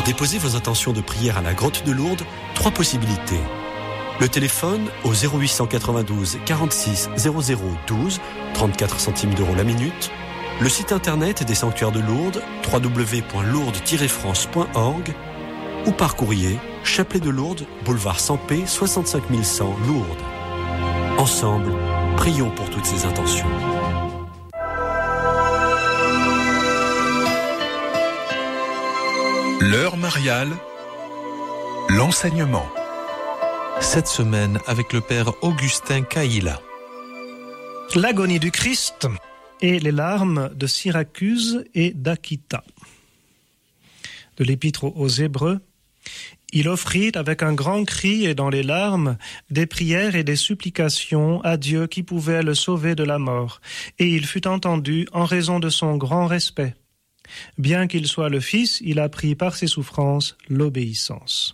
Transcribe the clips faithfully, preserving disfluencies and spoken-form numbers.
déposer vos intentions de prière à la grotte de Lourdes, trois possibilités. Le téléphone au zéro huit cent quatre-vingt-douze quarante-six zéro zéro douze, trente-quatre centimes d'euros la minute. Le site internet des sanctuaires de Lourdes, w w w point lourdes tiret france point org, ou par courrier, Chapelet de Lourdes, boulevard Sampé, soixante-cinq mille cent, Lourdes. Ensemble, prions pour toutes ces intentions. L'heure mariale, l'enseignement. Cette semaine avec le père Augustin Caïla. L'agonie du Christ et les larmes de Syracuse et d'Aquita. De l'épître aux Hébreux, il offrit avec un grand cri et dans les larmes des prières et des supplications à Dieu qui pouvait le sauver de la mort, et il fut entendu en raison de son grand respect. Bien qu'il soit le Fils, il apprit par ses souffrances l'obéissance.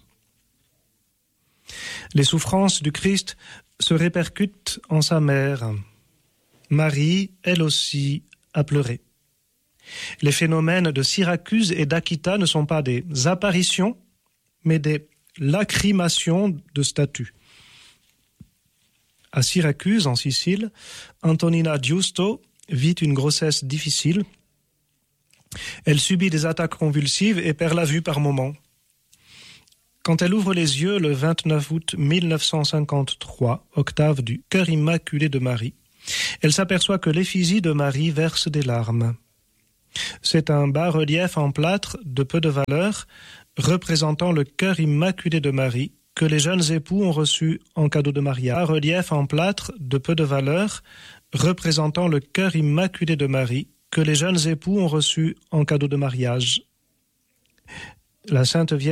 Les souffrances du Christ se répercutent en sa mère. Marie, elle aussi, a pleuré. Les phénomènes de Syracuse et d'Aquita ne sont pas des apparitions, mais des lacrymations de statues. À Syracuse, en Sicile, Antonina Giusto vit une grossesse difficile. Elle subit des attaques convulsives et perd la vue par moments. Quand elle ouvre les yeux le vingt-neuf août mille neuf cent cinquante-trois, octave du Cœur immaculé de Marie, elle s'aperçoit que l'effigie de Marie verse des larmes. C'est un bas-relief en plâtre de peu de valeur représentant le Cœur immaculé de Marie que les jeunes époux ont reçu en cadeau de mariage. Un relief en plâtre de peu de valeur représentant le Cœur immaculé de Marie que les jeunes époux ont reçu en cadeau de mariage. La Sainte Vierge